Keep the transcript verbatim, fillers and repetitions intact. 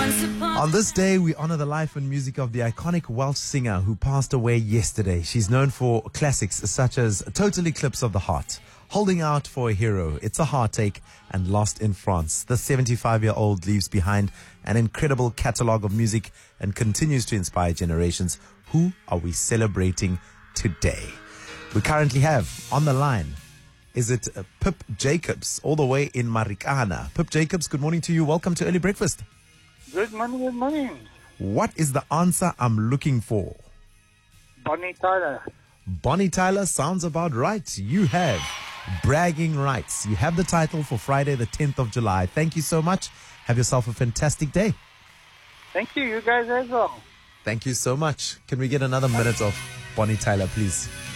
On this day, we honor the life and music of the iconic Welsh singer who passed away yesterday. She's known for classics such as Total Eclipse of the Heart, Holding Out for a Hero, It's a Heartache, and Lost in France. The seventy-five-year-old leaves behind an incredible catalogue of music and continues to inspire generations. Who are we celebrating today? We currently have on the line, is it uh, Pip Jacobs, all the way in Marikana. Pip Jacobs, good morning to you. Welcome to Early Breakfast. Good morning, good morning. What is the answer I'm looking for? Bonnie Tyler. Bonnie Tyler sounds about right. You have bragging rights. You have the title for Friday, the tenth of July. Thank you so much. Have yourself a fantastic day. Thank you, you guys as well. Thank you so much. Can we get another minute of Bonnie Tyler, please?